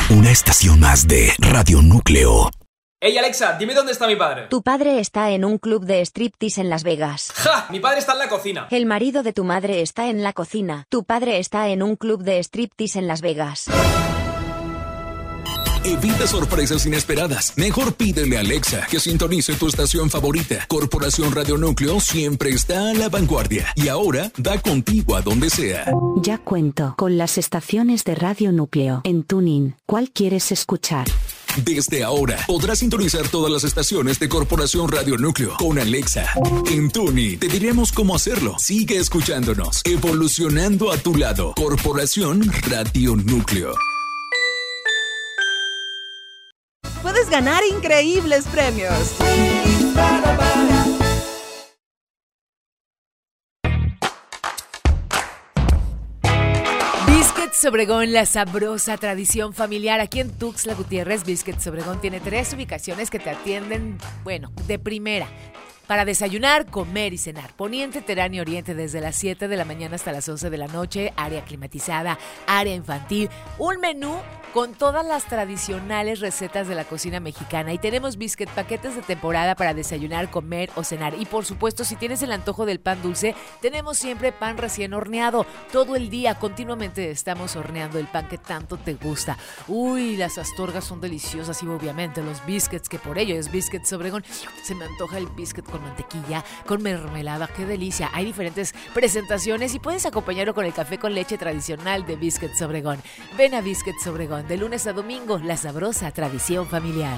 Una estación más de Radio Núcleo. Hey Alexa, dime dónde está mi padre. Tu padre está en un club de striptease en Las Vegas. ¡Ja! Mi padre está en la cocina. El marido de tu madre está en la cocina. Tu padre está en un club de striptease en Las Vegas. Evita sorpresas inesperadas. Mejor pídele a Alexa que sintonice tu estación favorita. Corporación Radio Núcleo siempre está a la vanguardia y ahora da contigo a donde sea. Ya cuento con las estaciones de Radio Núcleo en TuneIn. ¿Cuál quieres escuchar? Desde ahora podrás sintonizar todas las estaciones de Corporación Radio Núcleo con Alexa. En TuneIn te diremos cómo hacerlo. Sigue escuchándonos, evolucionando a tu lado. Corporación Radio Núcleo. Puedes ganar increíbles premios. Biscuits Obregón, la sabrosa tradición familiar. Aquí en Tuxtla Gutiérrez, Biscuits Obregón tiene 3 ubicaciones que te atienden, de primera. Para desayunar, comer y cenar. Poniente, Terán y Oriente desde las 7 de la mañana hasta las 11 de la noche. Área climatizada, área infantil. Un menú con todas las tradicionales recetas de la cocina mexicana. Y tenemos biscuit paquetes de temporada para desayunar, comer o cenar. Y por supuesto, si tienes el antojo del pan dulce, tenemos siempre pan recién horneado. Todo el día, continuamente estamos horneando el pan que tanto te gusta. Uy, las astorgas son deliciosas y obviamente los biscuits, que por ello es Biscuits Obregón. Se me antoja el biscuit con mantequilla, con mermelada, qué delicia. Hay diferentes presentaciones y puedes acompañarlo con el café con leche tradicional de Biscuits Obregón. Ven a Biscuits Obregón, de lunes a domingo, la sabrosa tradición familiar.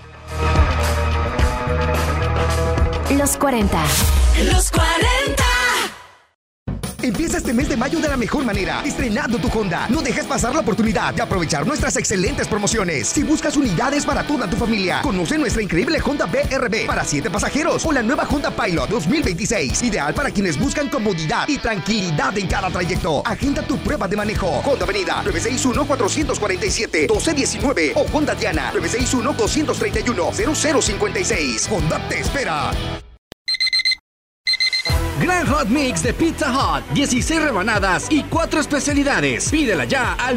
Los 40. Los 40. Empieza este mes de mayo de la mejor manera, estrenando tu Honda. No dejes pasar la oportunidad de aprovechar nuestras excelentes promociones. Si buscas unidades para toda tu familia, conoce nuestra increíble Honda BRB para 7 pasajeros o la nueva Honda Pilot 2026, ideal para quienes buscan comodidad y tranquilidad en cada trayecto. Agenda tu prueba de manejo. Honda Avenida 961-447-1219 o Honda Diana 961-231-0056. Honda te espera. Gran Hot Mix de Pizza Hut, 16 rebanadas y 4 especialidades. Pídela ya al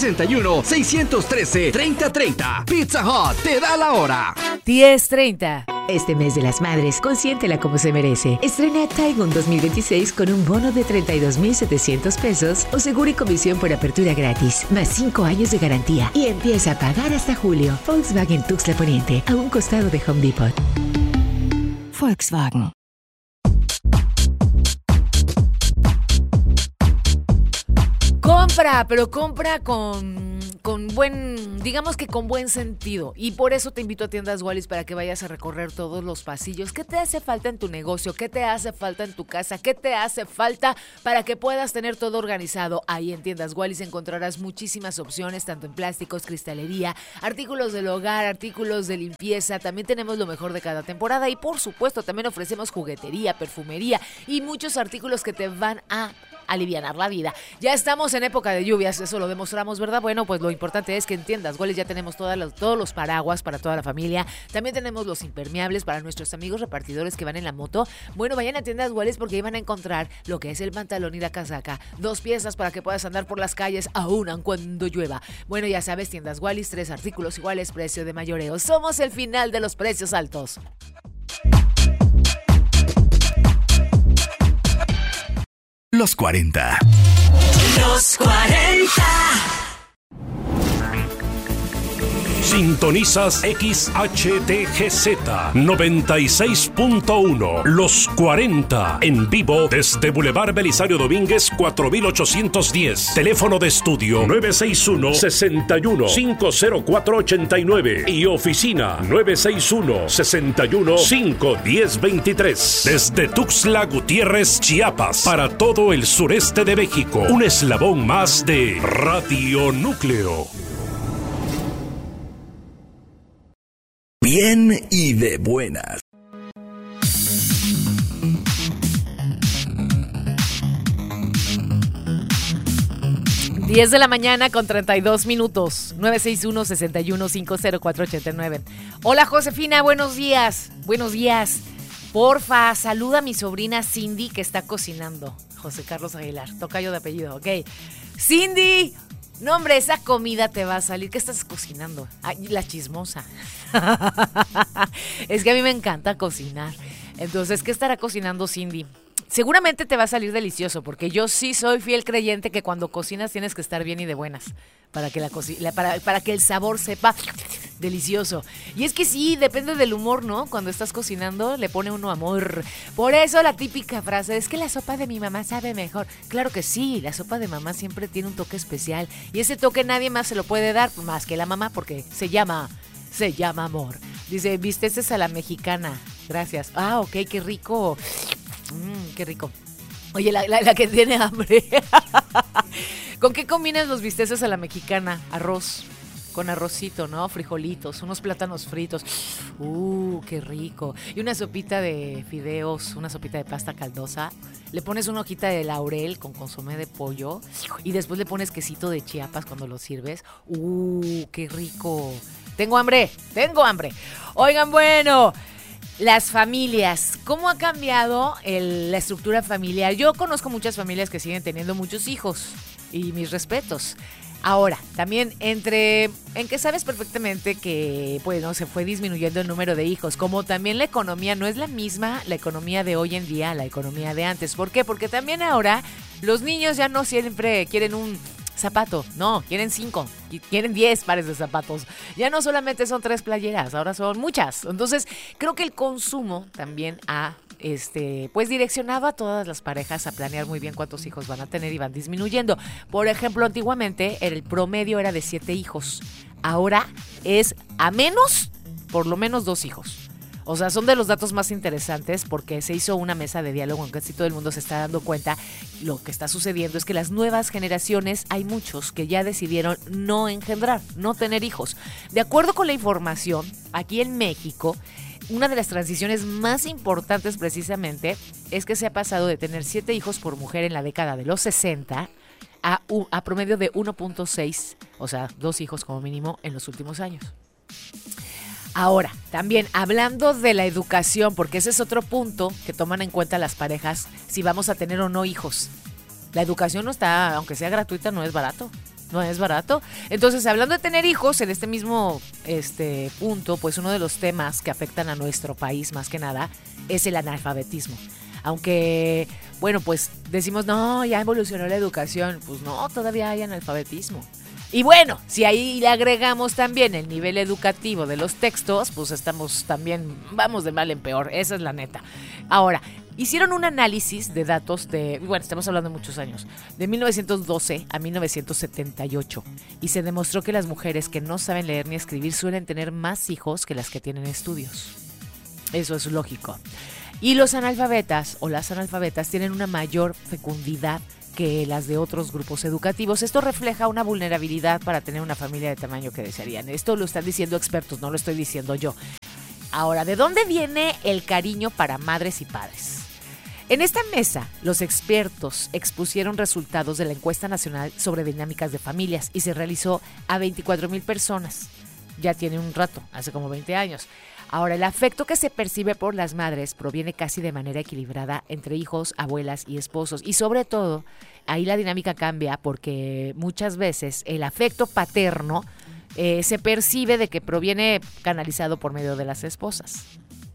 961-613-3030. Pizza Hut te da la hora. 10:30. Este mes de las madres, consiéntela como se merece. Estrena Taigun 2026 con un bono de 32,700 pesos o seguro y comisión por apertura gratis, más 5 años de garantía y empieza a pagar hasta julio. Volkswagen Tuxtla Poniente, a un costado de Home Depot. Volkswagen. Compra, pero compra con buen sentido. Y por eso te invito a Tiendas Wallis para que vayas a recorrer todos los pasillos. ¿Qué te hace falta en tu negocio? ¿Qué te hace falta en tu casa? ¿Qué te hace falta para que puedas tener todo organizado? Ahí en Tiendas Wallis encontrarás muchísimas opciones, tanto en plásticos, cristalería, artículos del hogar, artículos de limpieza. También tenemos lo mejor de cada temporada y por supuesto también ofrecemos juguetería, perfumería y muchos artículos que te van a alivianar la vida. Ya estamos en época de lluvias, eso lo demostramos, ¿verdad? Bueno, pues lo importante es que en Tiendas Wallis ya tenemos todos los paraguas para toda la familia. También tenemos los impermeables para nuestros amigos repartidores que van en la moto. Bueno, vayan a Tiendas Wallis porque ahí van a encontrar lo que es el pantalón y la casaca. 2 piezas para que puedas andar por las calles aún cuando llueva. Bueno, ya sabes, Tiendas Wallis, 3 artículos iguales, precio de mayoreo. Somos el final de los precios altos. Los 40. Los 40. Sintonizas XHTGZ 96.1 Los 40 en vivo desde Boulevard Belisario Domínguez 4810. Teléfono de estudio 961-61-50489 y oficina 961-61-51023. Desde Tuxtla Gutiérrez, Chiapas, para todo el sureste de México. Un eslabón más de Radio Núcleo. Bien y de buenas. Diez de la mañana con 32 minutos. 961-61-50489. Hola Josefina, buenos días. Buenos días. Porfa, saluda a mi sobrina Cindy que está cocinando. José Carlos Aguilar, tocayo de apellido, ok. Cindy, No, hombre, esa comida te va a salir. ¿Qué estás cocinando? Ay, la chismosa. Es que a mí me encanta cocinar. Entonces, ¿qué estará cocinando Cindy? Seguramente te va a salir delicioso, porque yo sí soy fiel creyente que cuando cocinas tienes que estar bien y de buenas, para que para que el sabor sepa delicioso. Y es que sí, depende del humor, ¿no? Cuando estás cocinando le pone uno amor. Por eso la típica frase es que la sopa de mi mamá sabe mejor. Claro que sí, la sopa de mamá siempre tiene un toque especial, y ese toque nadie más se lo puede dar más que la mamá, porque se llama amor. Dice, bisteces a la mexicana. Gracias. Ah, ok, qué rico. Qué rico. Oye, la que tiene hambre. ¿Con qué combinas los bisteces a la mexicana? Arroz. Con arrocito, ¿no? Frijolitos, unos plátanos fritos. Qué rico. Y una sopita de fideos, una sopita de pasta caldosa. Le pones una hojita de laurel con consomé de pollo. Y después le pones quesito de Chiapas cuando lo sirves. Qué rico. Tengo hambre. Oigan, bueno, las familias. ¿Cómo ha cambiado la estructura familiar? Yo conozco muchas familias que siguen teniendo muchos hijos. Y mis respetos. Ahora, también en que sabes perfectamente que, bueno, se fue disminuyendo el número de hijos, como también la economía no es la misma, la economía de hoy en día a la economía de antes. ¿Por qué? Porque también ahora los niños ya no siempre quieren un zapato, no, quieren 5, quieren 10 pares de zapatos. Ya no solamente son 3 playeras, ahora son muchas. Entonces, creo que el consumo también ha pues direccionado a todas las parejas a planear muy bien cuántos hijos van a tener y van disminuyendo. Por ejemplo, antiguamente el promedio era de 7 hijos. Ahora es a menos, por lo menos 2 hijos. O sea, son de los datos más interesantes porque se hizo una mesa de diálogo en que casi todo el mundo se está dando cuenta. Lo que está sucediendo es que las nuevas generaciones, hay muchos que ya decidieron no engendrar, no tener hijos. De acuerdo con la información, aquí en México, una de las transiciones más importantes precisamente es que se ha pasado de tener 7 hijos por mujer en la década de los 60 a promedio de 1.6, o sea, 2 hijos como mínimo en los últimos años. Ahora, también hablando de la educación, porque ese es otro punto que toman en cuenta las parejas, si vamos a tener o no hijos. La educación no está, aunque sea gratuita, no es barato. No es barato. Entonces, hablando de tener hijos, en este mismo punto, pues uno de los temas que afectan a nuestro país más que nada es el analfabetismo. Aunque, bueno, pues decimos, no, ya evolucionó la educación. Pues no, todavía hay analfabetismo. Y bueno, si ahí le agregamos también el nivel educativo de los textos, pues estamos también, vamos de mal en peor, esa es la neta. Ahora, hicieron un análisis de datos estamos hablando de muchos años, de 1912 a 1978, y se demostró que las mujeres que no saben leer ni escribir suelen tener más hijos que las que tienen estudios. Eso es lógico. Y los analfabetas o las analfabetas tienen una mayor fecundidad que las de otros grupos educativos. Esto refleja una vulnerabilidad para tener una familia de tamaño que desearían. Esto lo están diciendo expertos, no lo estoy diciendo yo. Ahora, ¿de dónde viene el cariño para madres y padres? En esta mesa, los expertos expusieron resultados de la encuesta nacional sobre dinámicas de familias y se realizó a 24,000 personas. Ya tiene un rato, hace como 20 años. Ahora, el afecto que se percibe por las madres proviene casi de manera equilibrada entre hijos, abuelas y esposos. Y sobre todo, ahí la dinámica cambia porque muchas veces el afecto paterno se percibe de que proviene canalizado por medio de las esposas.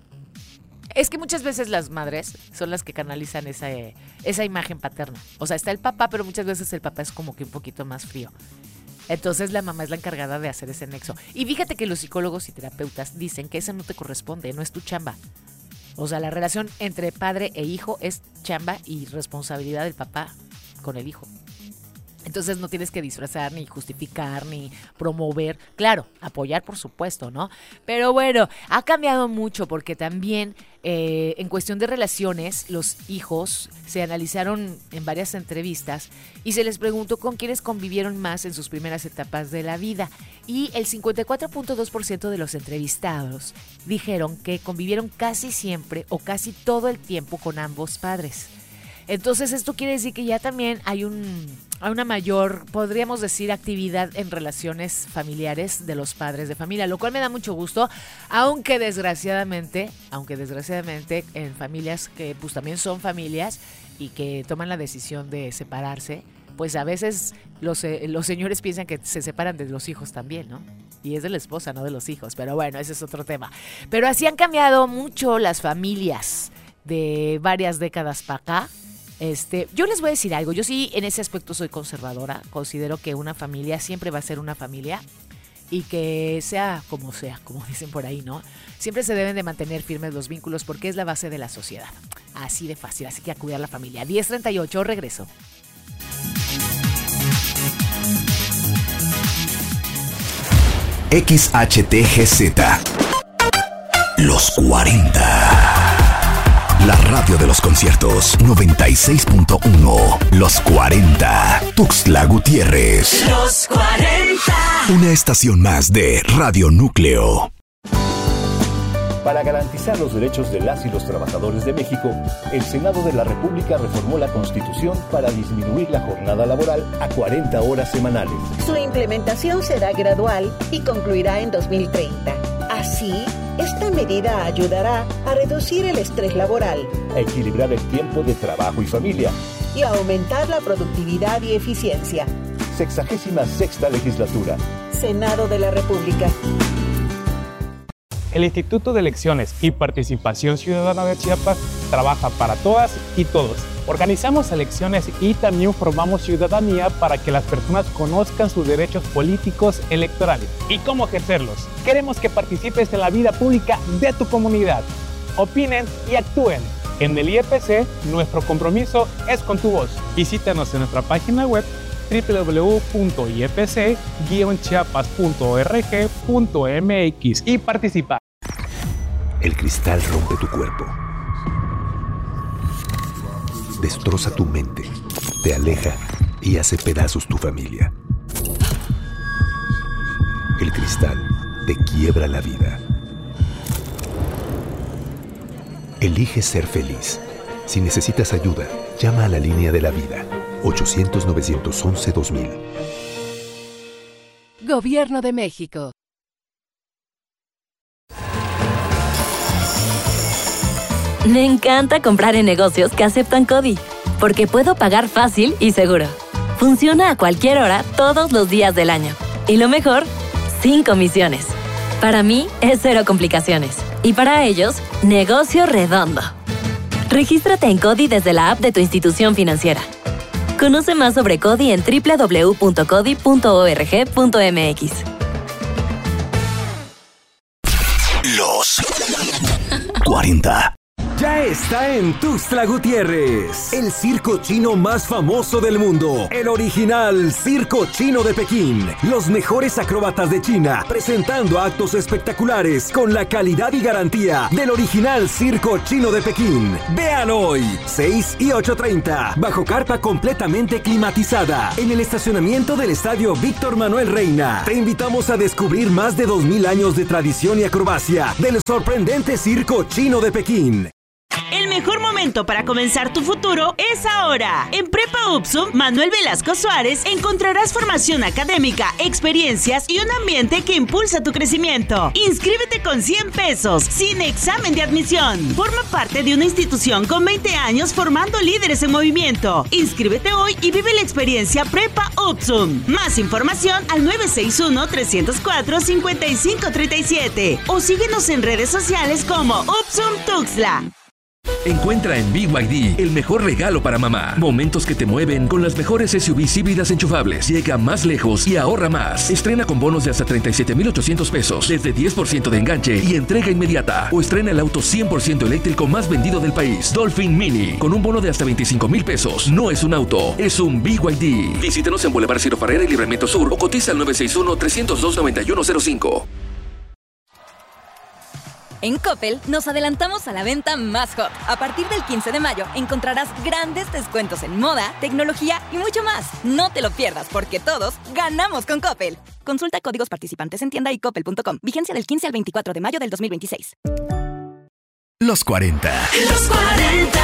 Es que muchas veces las madres son las que canalizan esa imagen paterna. O sea, está el papá, pero muchas veces el papá es como que un poquito más frío. Entonces la mamá es la encargada de hacer ese nexo. Y fíjate que los psicólogos y terapeutas dicen que eso no te corresponde, no es tu chamba. O sea, la relación entre padre e hijo es chamba y responsabilidad del papá con el hijo. Entonces no tienes que disfrazar, ni justificar, ni promover. Claro, apoyar por supuesto, ¿no? Pero bueno, ha cambiado mucho porque también en cuestión de relaciones, los hijos se analizaron en varias entrevistas y se les preguntó con quiénes convivieron más en sus primeras etapas de la vida. Y el 54.2% de los entrevistados dijeron que convivieron casi siempre o casi todo el tiempo con ambos padres. Entonces esto quiere decir que ya también hay una mayor, podríamos decir, actividad en relaciones familiares de los padres de familia, lo cual me da mucho gusto, aunque desgraciadamente en familias que pues también son familias y que toman la decisión de separarse, pues a veces los señores piensan que se separan de los hijos también, ¿no? Y es de la esposa, no de los hijos, pero bueno, ese es otro tema. Pero así han cambiado mucho las familias de varias décadas para acá. Yo les voy a decir algo, yo sí en ese aspecto soy conservadora, considero que una familia siempre va a ser una familia y que sea, como dicen por ahí, ¿no? Siempre se deben de mantener firmes los vínculos porque es la base de la sociedad. Así de fácil, así que a cuidar la familia. 10:38, regreso. XHTGZ Los 40. La radio de los conciertos 96.1. Los 40. Tuxtla Gutiérrez. Los 40. Una estación más de Radio Núcleo. Para garantizar los derechos de las y los trabajadores de México, el Senado de la República reformó la Constitución para disminuir la jornada laboral a 40 horas semanales. Su implementación será gradual y concluirá en 2030. Así, esta medida ayudará a reducir el estrés laboral, a equilibrar el tiempo de trabajo y familia y a aumentar la productividad y eficiencia. 66ª legislatura. Senado de la República. El Instituto de Elecciones y Participación Ciudadana de Chiapas trabaja para todas y todos. Organizamos elecciones y también formamos ciudadanía para que las personas conozcan sus derechos políticos electorales y cómo ejercerlos. Queremos que participes en la vida pública de tu comunidad. Opinen y actúen. En el IEPC, nuestro compromiso es con tu voz. Visítanos en nuestra página web www.iepc-chiapas.org.mx y participa. El cristal rompe tu cuerpo, destroza tu mente, te aleja y hace pedazos tu familia. El cristal te quiebra la vida. Elige ser feliz. Si necesitas ayuda, llama a la línea de la vida. 800-911-2000. Gobierno de México. Me encanta comprar en negocios que aceptan CODI, porque puedo pagar fácil y seguro. Funciona a cualquier hora, todos los días del año. Y lo mejor, sin comisiones. Para mí, es cero complicaciones. Y para ellos, negocio redondo. Regístrate en CODI desde la app de tu institución financiera. Conoce más sobre CODI en www.codi.org.mx. Los 40. Ya está en Tuxtla Gutiérrez, el circo chino más famoso del mundo, el original Circo Chino de Pekín. Los mejores acróbatas de China, presentando actos espectaculares con la calidad y garantía del original Circo Chino de Pekín. Vean hoy, 6 y 8:30, bajo carpa completamente climatizada, en el estacionamiento del Estadio Víctor Manuel Reina. Te invitamos a descubrir más de 2000 años de tradición y acrobacia del sorprendente Circo Chino de Pekín. El mejor momento para comenzar tu futuro es ahora. En Prepa UPSUM Manuel Velasco Suárez encontrarás formación académica, experiencias y un ambiente que impulsa tu crecimiento. Inscríbete con 100 pesos, sin examen de admisión. Forma parte de una institución con 20 años formando líderes en movimiento. Inscríbete hoy y vive la experiencia Prepa UPSUM. Más información al 961-304-5537 o síguenos en redes sociales como UPSUM Tuxtla. Encuentra en BYD el mejor regalo para mamá. Momentos que te mueven con las mejores SUVs híbridas enchufables. Llega más lejos y ahorra más. Estrena con bonos de hasta 37,800 pesos, desde 10% de enganche y entrega inmediata. O estrena el auto 100% eléctrico más vendido del país, Dolphin Mini, con un bono de hasta 25,000 pesos. No es un auto, es un BYD. Visítenos en Boulevard Ciro Farrera y Libramiento Sur o cotiza al 961-302-9105. En Coppel nos adelantamos a la venta más hot. A partir del 15 de mayo encontrarás grandes descuentos en moda, tecnología y mucho más. No te lo pierdas porque todos ganamos con Coppel. Consulta códigos participantes en tienda y coppel.com. Vigencia del 15 al 24 de mayo del 2026. Los 40. Los 40.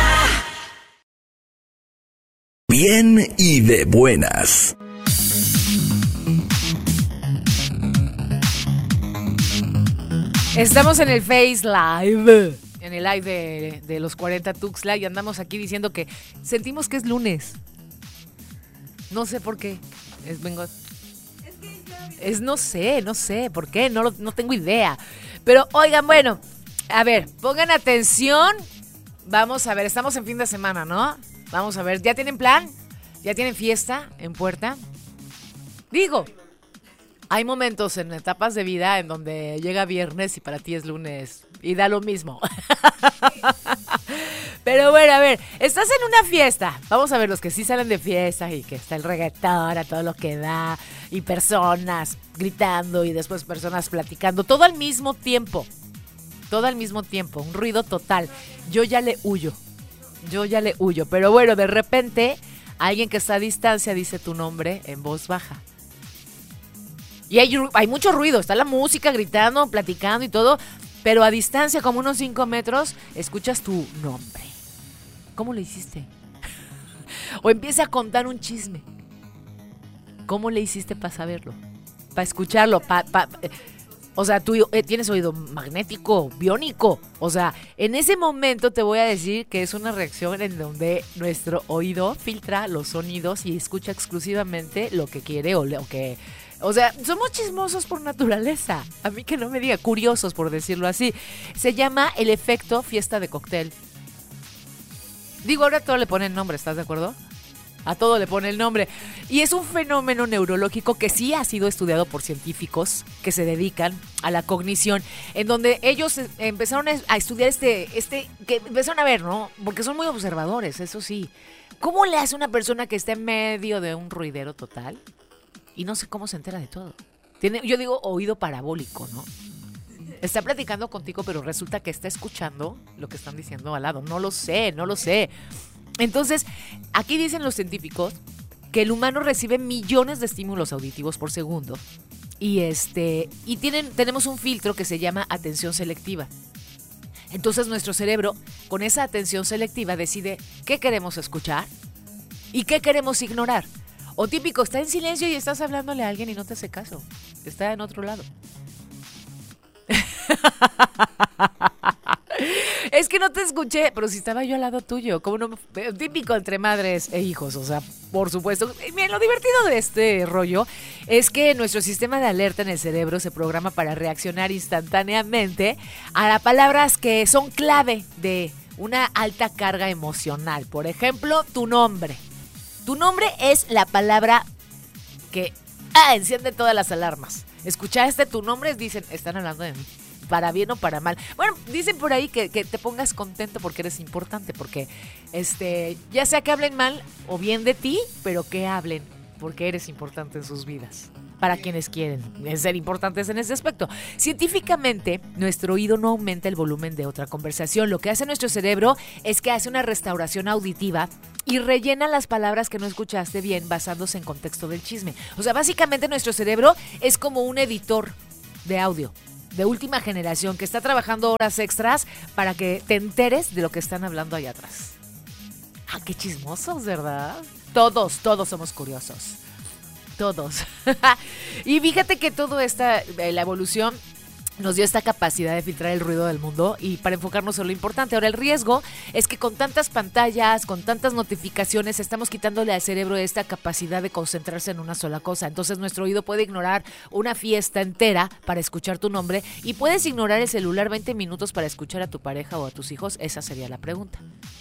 Bien y de buenas. Estamos en el Face Live, en el live de los 40 Tuxtla y andamos aquí diciendo que sentimos que es lunes. No sé por qué. No sé por qué, no tengo idea. Pero oigan, bueno, a ver, pongan atención. Vamos a ver, estamos en fin de semana, ¿no? Vamos a ver, ¿ya tienen plan? ¿Ya tienen fiesta en puerta? Digo, hay momentos en etapas de vida en donde llega viernes y para ti es lunes y da lo mismo. Pero bueno, a ver, estás en una fiesta. Vamos a ver los que sí salen de fiesta y que está el reggaetón a todo lo que da y personas gritando y después personas platicando. Todo al mismo tiempo, un ruido total. Yo ya le huyo, pero bueno, de repente alguien que está a distancia dice tu nombre en voz baja. Y hay mucho ruido, está la música gritando, platicando y todo, pero a distancia, como unos 5 metros, escuchas tu nombre. ¿Cómo le hiciste? O empieza a contar un chisme. ¿Cómo le hiciste para saberlo? Para escucharlo, o sea, tú tienes oído magnético, biónico. O sea, en ese momento te voy a decir que es una reacción en donde nuestro oído filtra los sonidos y escucha exclusivamente lo que quiere o lo que... O sea, somos chismosos por naturaleza. A mí que no me diga, curiosos por decirlo así. Se llama el efecto fiesta de cóctel. Digo, ahora a todo le ponen nombre, ¿estás de acuerdo? A todo le pone el nombre. Y es un fenómeno neurológico que sí ha sido estudiado por científicos que se dedican a la cognición, en donde ellos empezaron a estudiar que empezaron a ver, ¿no? Porque son muy observadores, eso sí. ¿Cómo le hace una persona que está en medio de un ruidero total? Y no sé cómo se entera de todo. Yo digo oído parabólico, ¿no? Está platicando contigo, pero resulta que está escuchando lo que están diciendo al lado. No lo sé. Entonces, aquí dicen los científicos que el humano recibe millones de estímulos auditivos por segundo. Y tenemos un filtro que se llama atención selectiva. Entonces, nuestro cerebro, con esa atención selectiva, decide qué queremos escuchar y qué queremos ignorar. O típico, está en silencio y estás hablándole a alguien y no te hace caso. Está en otro lado. Es que no te escuché, pero si estaba yo al lado tuyo. Como no, típico entre madres e hijos, o sea, por supuesto. Bien, lo divertido de este rollo es que nuestro sistema de alerta en el cerebro se programa para reaccionar instantáneamente a palabras que son clave de una alta carga emocional. Por ejemplo, tu nombre. Tu nombre es la palabra que enciende todas las alarmas. Escuchaste tu nombre, dicen, están hablando de mí. Para bien o para mal. Bueno, dicen por ahí que te pongas contento porque eres importante, porque ya sea que hablen mal o bien de ti, pero que hablen porque eres importante en sus vidas. Para quienes quieren ser importantes en ese aspecto. Científicamente, nuestro oído no aumenta el volumen de otra conversación. Lo que hace nuestro cerebro es que hace una restauración auditiva y rellena las palabras que no escuchaste bien basándose en contexto del chisme. O sea, básicamente nuestro cerebro es como un editor de audio de última generación que está trabajando horas extras para que te enteres de lo que están hablando allá atrás. Ah, qué chismosos, ¿verdad? Todos somos curiosos. Todos. Y fíjate que la evolución nos dio esta capacidad de filtrar el ruido del mundo y para enfocarnos en lo importante. Ahora, el riesgo es que con tantas pantallas, con tantas notificaciones, estamos quitándole al cerebro esta capacidad de concentrarse en una sola cosa. Entonces, nuestro oído puede ignorar una fiesta entera para escuchar tu nombre y puedes ignorar el celular 20 minutos para escuchar a tu pareja o a tus hijos. Esa sería la pregunta.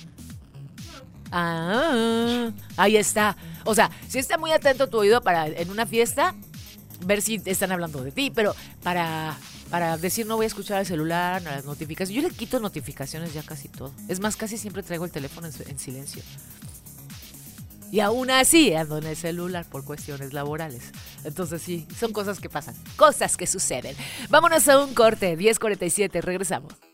Ahí está. O sea, si está muy atento tu oído para en una fiesta ver si están hablando de ti, pero para decir no voy a escuchar el celular, las notificaciones. Yo le quito notificaciones ya casi todo. Es más, casi siempre traigo el teléfono en silencio. Y aún así ando en el celular por cuestiones laborales. Entonces sí, son cosas que pasan, cosas que suceden. Vámonos a un corte, 10:47, regresamos.